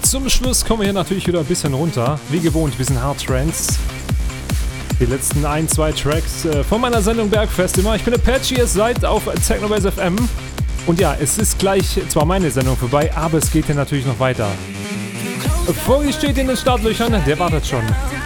zum Schluss kommen wir hier natürlich wieder ein bisschen runter. Wie gewohnt, ein bisschen Hard Trance. Die letzten 1, 2 Tracks von meiner Sendung Bergfest immer. Ich bin Apache, ihr seid auf Technobase FM. Und ja, es ist gleich zwar meine Sendung vorbei, aber es geht hier natürlich noch weiter. Vogel steht in den Startlöchern, der wartet schon.